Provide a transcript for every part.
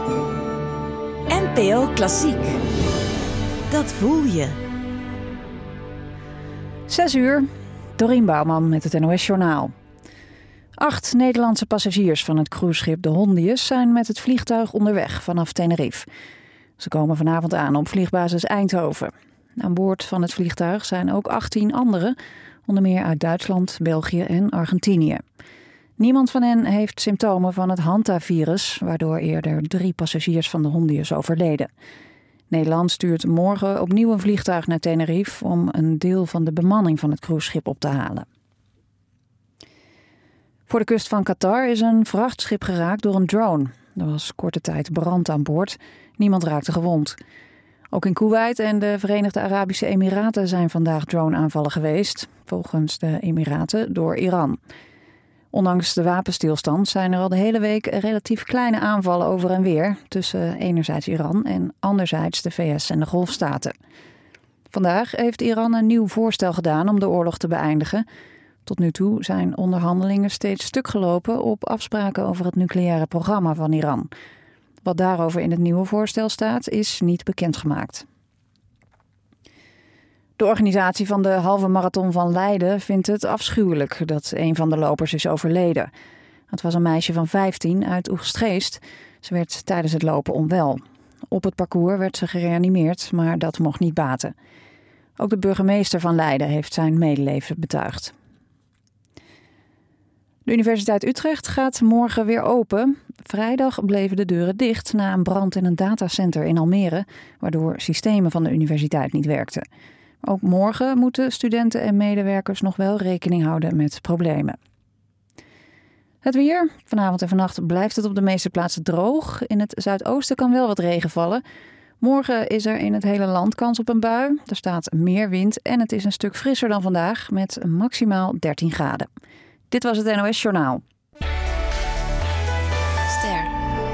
NPO Klassiek. Dat voel je. 6:00, Dorien Bouwman met het NOS-journaal. 8 Nederlandse passagiers van het cruiseschip de Hondius zijn met het vliegtuig onderweg vanaf Tenerife. Ze komen vanavond aan op vliegbasis Eindhoven. Aan boord van het vliegtuig zijn ook 18 anderen, onder meer uit Duitsland, België en Argentinië. Niemand van hen heeft symptomen van het hantavirus, waardoor eerder 3 passagiers van de Hondius overleden. Nederland stuurt morgen opnieuw een vliegtuig naar Tenerife om een deel van de bemanning van het cruiseschip op te halen. Voor de kust van Qatar is een vrachtschip geraakt door een drone. Er was korte tijd brand aan boord. Niemand raakte gewond. Ook in Kuwait en de Verenigde Arabische Emiraten zijn vandaag drone-aanvallen geweest, volgens de Emiraten door Iran. Ondanks de wapenstilstand zijn er al de hele week relatief kleine aanvallen over en weer tussen enerzijds Iran en anderzijds de VS en de Golfstaten. Vandaag heeft Iran een nieuw voorstel gedaan om de oorlog te beëindigen. Tot nu toe zijn onderhandelingen steeds stuk gelopen op afspraken over het nucleaire programma van Iran. Wat daarover in het nieuwe voorstel staat, is niet bekendgemaakt. De organisatie van de halve marathon van Leiden vindt het afschuwelijk dat een van de lopers is overleden. Het was een meisje van 15 uit Oegstgeest. Ze werd tijdens het lopen onwel. Op het parcours werd ze gereanimeerd, maar dat mocht niet baten. Ook de burgemeester van Leiden heeft zijn medeleven betuigd. De Universiteit Utrecht gaat morgen weer open. Vrijdag bleven de deuren dicht na een brand in een datacenter in Almere, waardoor systemen van de universiteit niet werkten. Ook morgen moeten studenten en medewerkers nog wel rekening houden met problemen. Het weer. Vanavond en vannacht blijft het op de meeste plaatsen droog. In het zuidoosten kan wel wat regen vallen. Morgen is er in het hele land kans op een bui. Er staat meer wind en het is een stuk frisser dan vandaag met maximaal 13 graden. Dit was het NOS Journaal. Ster.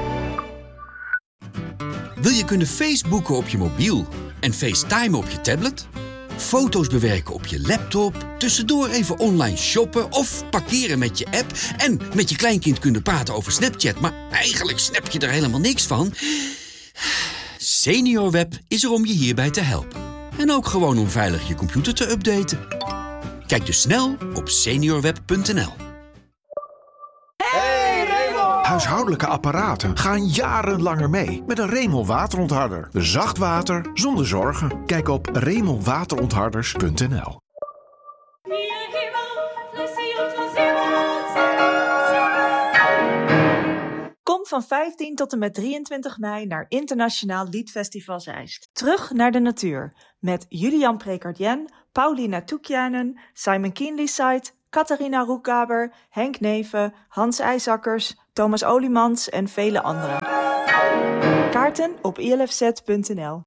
Wil je kunnen Facebooken op je mobiel en FaceTime op je tablet? Foto's bewerken op je laptop, tussendoor even online shoppen of parkeren met je app en met je kleinkind kunnen praten over Snapchat, maar eigenlijk snap je er helemaal niks van? SeniorWeb is er om je hierbij te helpen. En ook gewoon om veilig je computer te updaten. Kijk dus snel op seniorweb.nl. Huishoudelijke apparaten gaan jarenlanger mee met een Remel waterontharder. Zacht water zonder zorgen. Kijk op remelwaterontharders.nl. Kom van 15 tot en met 23 mei naar Internationaal Liedfestival Zeist. Terug naar de natuur met Julian Prekardjen, Paulina Toekjanen, Simon Kienlysite, Catharina Roekaber, Henk Neven, Hans IJsakkers, Thomas Oliemans en vele anderen. Kaarten op ilfz.nl.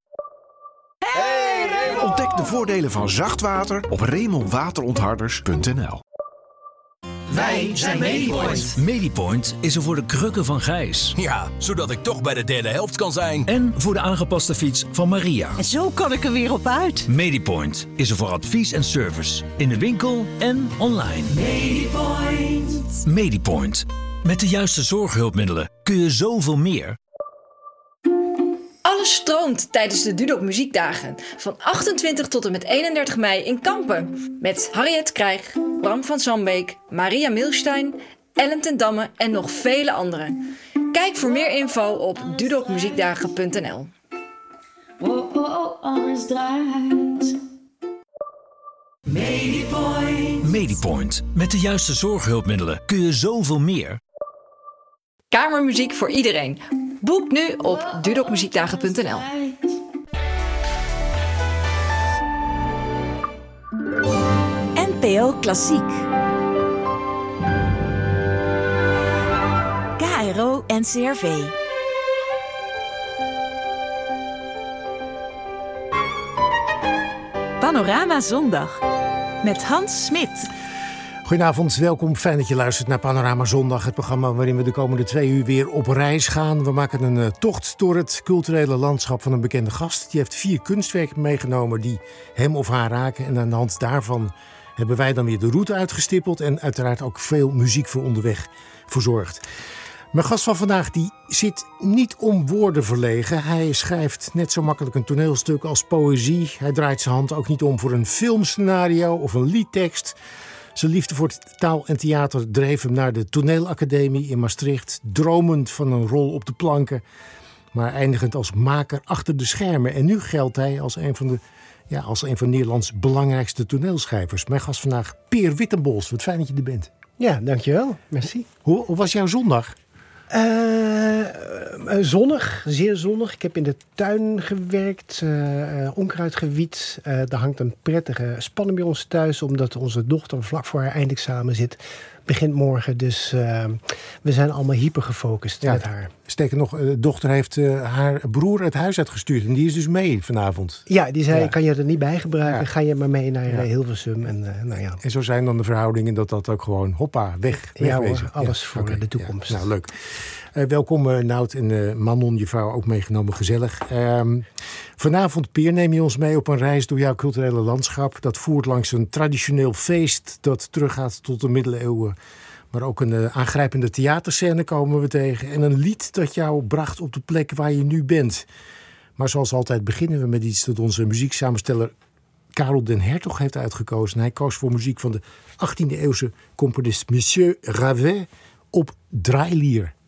Ontdek de voordelen van zacht water op remelwaterontharders.nl. Wij zijn Medipoint. Medipoint is er voor de krukken van Gijs. Ja, zodat ik toch bij de derde helft kan zijn. En voor de aangepaste fiets van Maria. En zo kan ik er weer op uit. Medipoint is er voor advies en service. In de winkel en online. Medipoint. Medipoint. Met de juiste zorghulpmiddelen kun je zoveel meer. Alles stroomt tijdens de Dudok Muziekdagen. Van 28 tot en met 31 mei in Kampen. Met Harriet Krijg, Bram van Sambeek, Maria Milstein, Ellen ten Damme en nog vele anderen. Kijk voor meer info op dudokmuziekdagen.nl. Alles draait. Medipoint. Medipoint. Met de juiste zorghulpmiddelen kun je zoveel meer. Kamermuziek voor iedereen. Boek nu op dudokmuziekdagen.nl. NPO Klassiek. KRO NCRV. Panorama Zondag met Hans Smit. Goedenavond, welkom. Fijn dat je luistert naar Panorama Zondag. Het programma waarin we de komende 2 uur weer op reis gaan. We maken een tocht door het culturele landschap van een bekende gast. Die heeft 4 kunstwerken meegenomen die hem of haar raken. En aan de hand daarvan hebben wij dan weer de route uitgestippeld. En uiteraard ook veel muziek voor onderweg verzorgd. Mijn gast van vandaag die zit niet om woorden verlegen. Hij schrijft net zo makkelijk een toneelstuk als poëzie. Hij draait zijn hand ook niet om voor een filmscenario of een liedtekst. Zijn liefde voor taal en theater dreef hem naar de toneelacademie in Maastricht. Dromend van een rol op de planken. Maar eindigend als maker achter de schermen. En nu geldt hij als een van Nederlands belangrijkste toneelschrijvers. Mijn gast vandaag, Peer Wittenbols. Wat fijn dat je er bent. Ja, dankjewel. Merci. Hoe was jouw zondag? Zonnig, zeer zonnig. Ik heb in de tuin gewerkt, onkruid gewied. Er hangt een prettige spanning bij ons thuis, omdat onze dochter vlak voor haar eindexamen zit. Begint morgen, dus we zijn allemaal hyper gefocust met haar. Sterker nog, de dochter heeft haar broer het huis uitgestuurd en die is dus mee vanavond. Ja, die zei, kan je er niet bij gebruiken? Ga je maar mee naar Hilversum. En zo zijn dan de verhoudingen dat ook gewoon hoppa, wegwezen. Alles voor de toekomst. Nou, leuk. Welkom Nout en Manon, je vrouw, ook meegenomen, gezellig. Vanavond, Peer, neem je ons mee op een reis door jouw culturele landschap. Dat voert langs een traditioneel feest dat teruggaat tot de middeleeuwen. Maar ook een aangrijpende theaterscène komen we tegen. En een lied dat jou bracht op de plek waar je nu bent. Maar zoals altijd beginnen we met iets dat onze muzieksamensteller Karel den Hertog heeft uitgekozen. Hij koos voor muziek van de 18e eeuwse componist Monsieur Ravet op draailier.